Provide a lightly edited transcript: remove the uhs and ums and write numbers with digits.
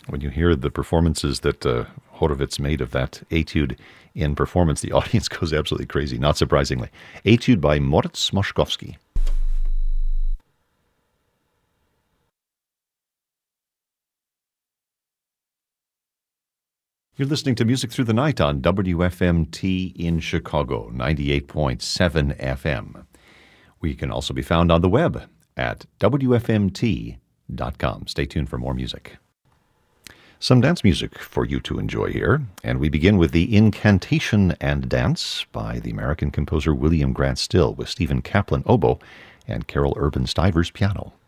When you hear the performances that Horowitz made of that etude in performance, the audience goes absolutely crazy, not surprisingly. Etude by Moritz Moszkowski. You're listening to Music Through the Night on WFMT in Chicago, 98.7 FM. We can also be found on the web at WFMT.com. Stay tuned for more music. Some dance music for you to enjoy here, and we begin with the Incantation and Dance by the American composer William Grant Still with Stephen Kaplan oboe and Carol Urban Stivers piano.